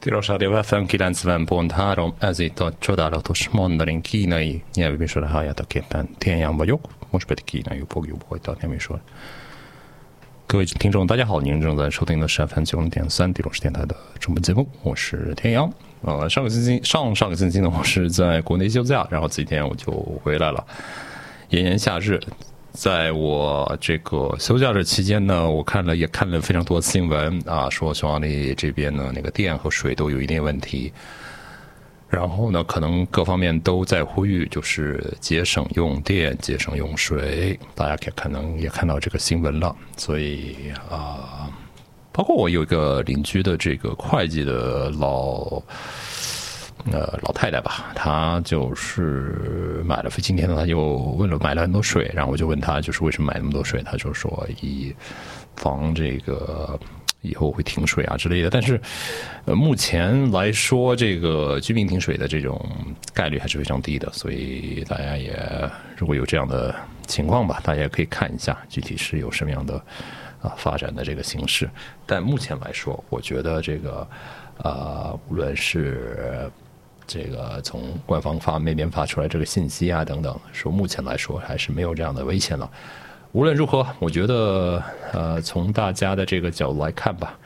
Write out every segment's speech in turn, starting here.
Tilos FM 90.3, ez itt a csodálatos mandarin kínai nyelvműsor, halljátok-éppen Tian vagyok, most pedig kínaiul fogjuk folytatni a műsor. 各位听众大家好，您正在收听的是 FM 90.3地龙电台的中文节目，我是天阳。上个星期呢，我是在国内休假，然后这几天我就回来了。炎炎夏日，在我这个休假的期间呢，我也看了非常多的新闻啊，说匈牙利这边呢那个电和水都有一定问题，然后呢可能各方面都在呼吁就是节省用电、节省用水，大家可能也看到这个新闻了，所以包括我有一个邻居的这个会计的老太太吧，她就是今天呢，她就买了很多水，然后我就问她就是为什么买那么多水，她就说以防这个以后会停水啊之类的。但是目前来说，这个居民停水的这种概率还是非常低的，所以大家也如果有这样的情况吧，大家也可以看一下具体是有什么样的发展的这个形势。但目前来说，我觉得这个无论是这个从官方那边发出来这个信息啊等等，说目前来说还是没有这样的危险了。无论如何，我觉得从大家的这个角度来看吧，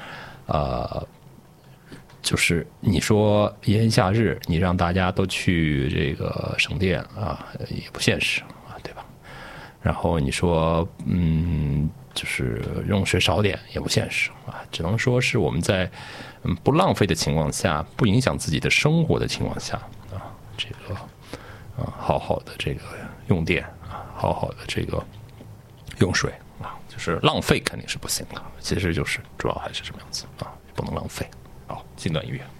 就是你说炎炎夏日，你让大家都去这个省电啊，也不现实啊，对吧？然后你说就是用水少点也不现实啊，只能说是我们在不浪费的情况下，不影响自己的生活的情况下啊，这个好好的这个用电啊，好好的这个用水啊，就是浪费肯定是不行的，其实就是主要还是这么样子啊，不能浪费。好，近段音乐。